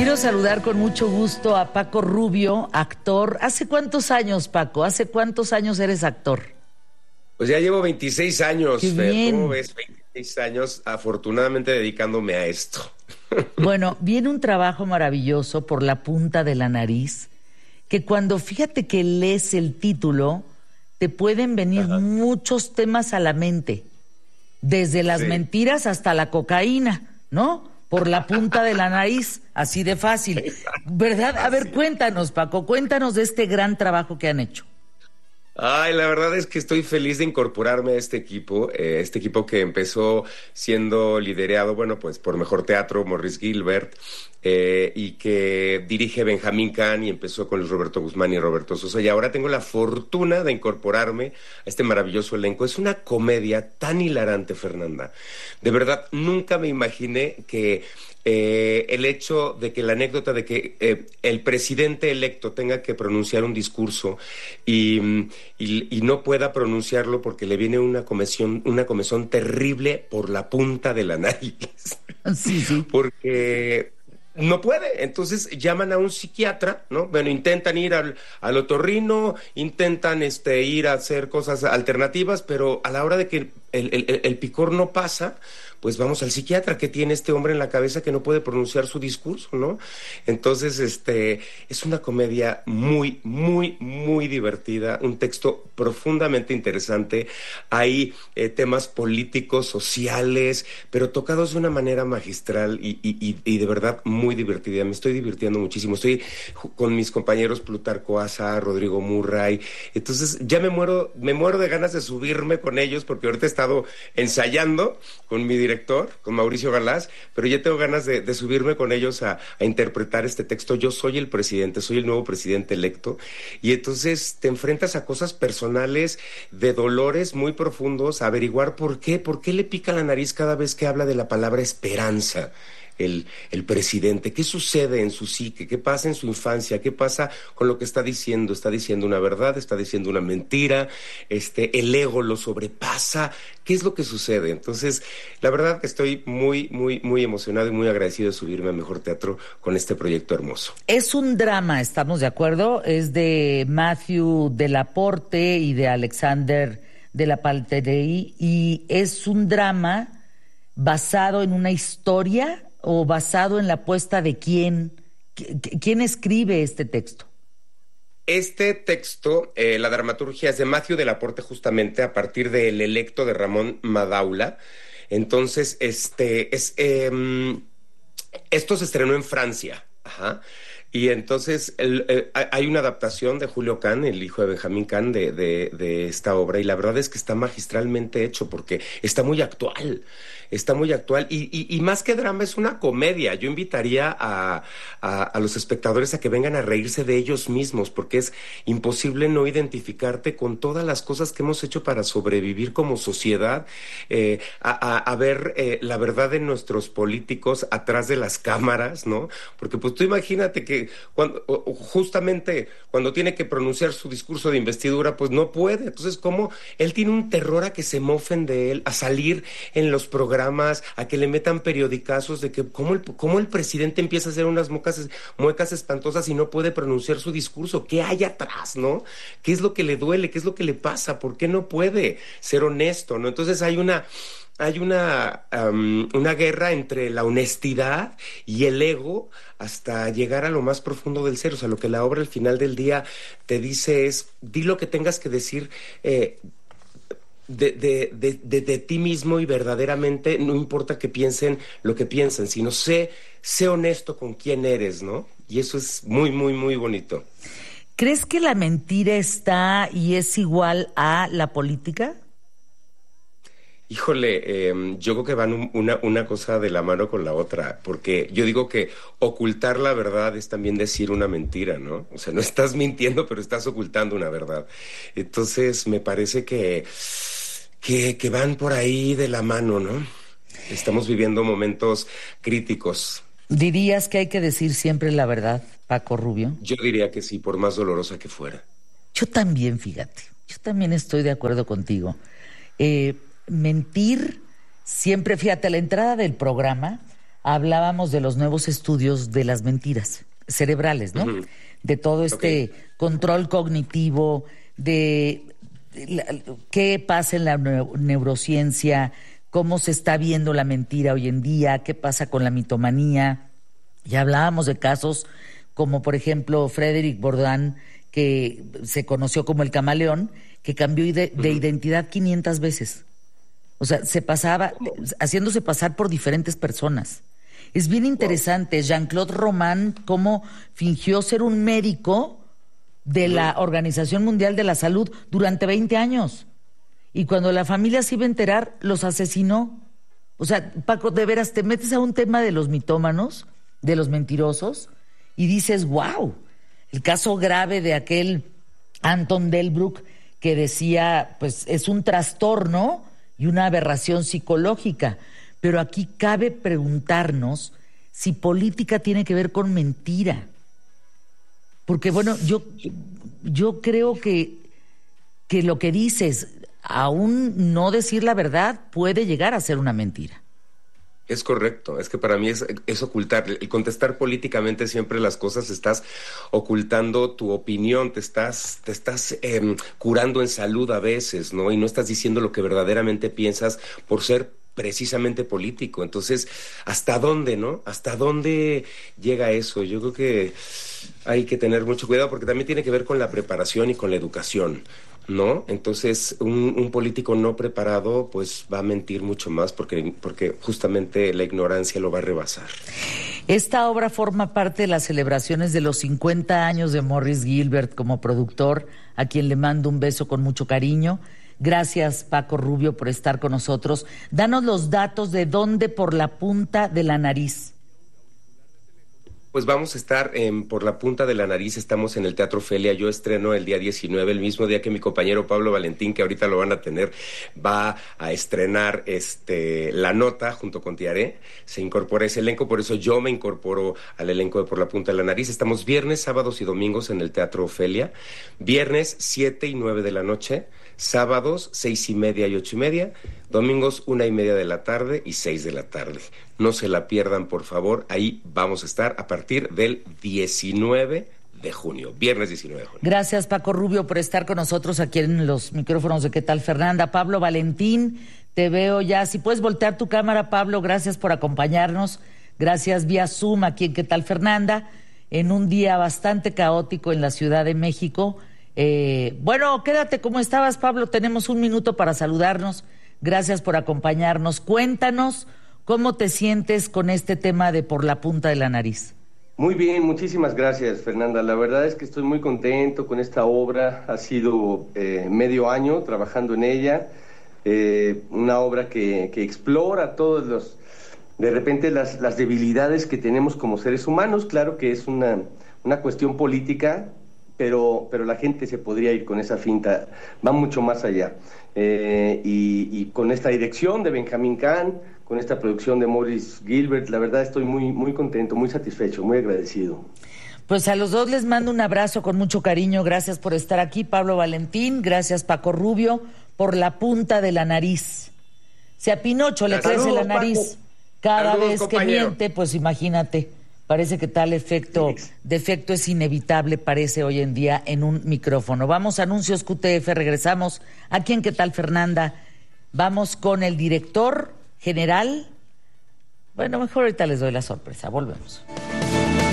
Quiero saludar con mucho gusto a Paco Rubio, actor. ¿Hace cuántos años, Paco? ¿Hace cuántos años eres actor? Pues ya llevo 26 ¡Qué años, Fer. ¿Cómo bien! ves? 26 años afortunadamente dedicándome a esto. Bueno, viene un trabajo maravilloso por la punta de la nariz, que cuando fíjate que lees el título, te pueden venir Ajá. muchos temas a la mente, desde las Sí. mentiras hasta la cocaína, ¿no? Por la punta de la nariz, así de fácil, ¿verdad? A ver, Así. cuéntanos, Paco, cuéntanos de este gran trabajo que han hecho. Ay, la verdad es que estoy feliz de incorporarme a este equipo que empezó siendo liderado, bueno, pues por Mejor Teatro, Maurice Gilbert, y que dirige Benjamín Can y empezó con Luis Roberto Guzmán y Roberto Sosa, y ahora tengo la fortuna de incorporarme a este maravilloso elenco. Es una comedia tan hilarante, Fernanda. De verdad, nunca me imaginé que el hecho de que la anécdota de que el presidente electo tenga que pronunciar un discurso y no pueda pronunciarlo porque le viene una comezón terrible por la punta de la nariz. Sí, sí. Porque no puede, entonces llaman a un psiquiatra, ¿no? Bueno, intentan ir al otorrino, intentan ir a hacer cosas alternativas, pero a la hora de que el picor no pasa, pues vamos al psiquiatra. ¿Qué tiene este hombre en la cabeza que no puede pronunciar su discurso, no? Entonces, es una comedia muy, muy, muy divertida, un texto profundamente interesante. Hay temas políticos, sociales, pero tocados de una manera magistral y de verdad muy divertida. Me estoy divirtiendo muchísimo. Estoy con mis compañeros Plutarco Asa, Rodrigo Murray. Entonces ya me muero de ganas de subirme con ellos, porque ahorita he estado ensayando con mi director, con Mauricio Galaz, pero ya tengo ganas de subirme con ellos a interpretar este texto. Yo soy el presidente, soy el nuevo presidente electo, y entonces te enfrentas a cosas personales, de dolores muy profundos, a averiguar por qué le pica la nariz cada vez que habla de la palabra esperanza. El presidente, ¿qué sucede en su psique? ¿Qué pasa en su infancia? ¿Qué pasa con lo que está diciendo? ¿Está diciendo una verdad? ¿Está diciendo una mentira? El ego lo sobrepasa. ¿Qué es lo que sucede? Entonces, la verdad que estoy muy, muy, muy emocionado y muy agradecido de subirme a Mejor Teatro con este proyecto hermoso. Es un drama, ¿estamos de acuerdo? Es de Matthew Delaporte y de Alexander de la Palterie, y es un drama basado en una historia o basado en la puesta de quién. ¿Quién escribe este texto? Este texto, la dramaturgia es de Matthew Delaporte, justamente a partir del Electo de Ramón Madaula. Entonces, esto se estrenó en Francia. Ajá. Y entonces hay una adaptación de Julio Can, el hijo de Benjamín Can, de esta obra, y la verdad es que está magistralmente hecho porque está muy actual. Está muy actual y más que drama es una comedia. Yo invitaría a los espectadores a que vengan a reírse de ellos mismos, porque es imposible no identificarte con todas las cosas que hemos hecho para sobrevivir como sociedad, a ver la verdad de nuestros políticos atrás de las cámaras, ¿no? Porque pues tú imagínate que justamente cuando tiene que pronunciar su discurso de investidura, pues no puede. Entonces, ¿cómo él tiene un terror a que se mofen de él, a salir en los programas, a que le metan periodicazos de que cómo el presidente empieza a hacer unas muecas espantosas y no puede pronunciar su discurso? ¿Qué hay atrás, no? ¿Qué es lo que le duele? ¿Qué es lo que le pasa? ¿Por qué no puede ser honesto, no? Entonces hay una guerra entre la honestidad y el ego hasta llegar a lo más profundo del ser. O sea, lo que la obra al final del día te dice es, di lo que tengas que decir, de ti mismo, y verdaderamente no importa que piensen lo que piensen, sino sé honesto con quién eres, ¿no? Y eso es muy, muy, muy bonito. ¿Crees que la mentira está y es igual a la política? Híjole, yo creo que van una cosa de la mano con la otra, porque yo digo que ocultar la verdad es también decir una mentira, ¿no? O sea, no estás mintiendo, pero estás ocultando una verdad. Entonces, me parece que van por ahí de la mano, ¿no? Estamos viviendo momentos críticos. ¿Dirías que hay que decir siempre la verdad, Paco Rubio? Yo diría que sí, por más dolorosa que fuera. Yo también, fíjate, yo también estoy de acuerdo contigo. Mentir siempre, fíjate, a la entrada del programa hablábamos de los nuevos estudios de las mentiras cerebrales, ¿no? Uh-huh. De todo este control cognitivo, qué pasa en la neurociencia, cómo se está viendo la mentira hoy en día, qué pasa con la mitomanía. Ya hablábamos de casos como, por ejemplo, Frédéric Bourdin, que se conoció como el camaleón, que cambió de identidad 500 veces. O sea, se pasaba haciéndose pasar por diferentes personas. Es bien interesante, Jean-Claude Roman, cómo fingió ser un médico de la Organización Mundial de la Salud durante 20 años. Y cuando la familia se iba a enterar, los asesinó. O sea, Paco, de veras, te metes a un tema de los mitómanos, de los mentirosos, y dices, wow, el caso grave de aquel Anton Delbruck que decía, pues es un trastorno y una aberración psicológica. Pero aquí cabe preguntarnos si política tiene que ver con mentira. Porque, bueno, yo creo que lo que dices, aún no decir la verdad, puede llegar a ser una mentira. Es correcto, es que para mí es ocultar, el contestar políticamente siempre las cosas, estás ocultando tu opinión, te estás curando en salud a veces, ¿no? Y no estás diciendo lo que verdaderamente piensas por ser precisamente político. Entonces, ¿hasta dónde, no? ¿Hasta dónde llega eso? Yo creo que hay que tener mucho cuidado porque también tiene que ver con la preparación y con la educación, ¿no? Entonces, un político no preparado, pues va a mentir mucho más porque justamente la ignorancia lo va a rebasar. Esta obra forma parte de las celebraciones de los 50 años de Maurice Gilbert como productor, a quien le mando un beso con mucho cariño. Gracias, Paco Rubio, por estar con nosotros. Danos los datos de dónde por la punta de la nariz. Pues vamos a estar por la punta de la nariz, estamos en el Teatro Ofelia, yo estreno el día 19, el mismo día que mi compañero Pablo Valentín, que ahorita lo van a tener, va a estrenar La Nota junto con Tiaré, se incorpora ese elenco, por eso yo me incorporo al elenco de Por la Punta de la Nariz. Estamos viernes, sábados y domingos en el Teatro Ofelia, viernes 7 y 9 de la noche, sábados 6:30 y 8:30, domingos 1:30 de la tarde y 6 de la tarde. No se la pierdan, por favor, ahí vamos a estar a partir del 19 de junio, viernes 19 de junio. Gracias, Paco Rubio, por estar con nosotros aquí en los micrófonos de ¿Qué tal, Fernanda? Pablo Valentín, te veo ya. Si puedes voltear tu cámara, Pablo, gracias por acompañarnos. Gracias vía Zoom aquí en ¿Qué tal, Fernanda? En un día bastante caótico en la Ciudad de México. Bueno, quédate como estabas, Pablo, tenemos un minuto para saludarnos. Gracias por acompañarnos. Cuéntanos cómo te sientes con este tema de Por la Punta de la Nariz. Muy bien, muchísimas gracias, Fernanda. La verdad es que estoy muy contento con esta obra. Ha sido medio año trabajando en ella. Una obra que explora todos de repente las debilidades que tenemos como seres humanos. Claro que es una cuestión política, pero la gente se podría ir con esa finta, va mucho más allá. Y con esta dirección de Benjamín Kahn, con esta producción de Maurice Gilbert, la verdad estoy muy, muy contento, muy satisfecho, muy agradecido. Pues a los dos les mando un abrazo con mucho cariño. Gracias por estar aquí, Pablo Valentín. Gracias, Paco Rubio, por la punta de la nariz. Si a Pinocho le crece la nariz Paco, cada vez compañero. Que miente, pues imagínate. Parece que tal defecto es inevitable, parece hoy en día en un micrófono. Vamos a anuncios QTF, regresamos aquí en ¿Qué tal, Fernanda? Vamos con el director general. Bueno, mejor ahorita les doy la sorpresa, volvemos.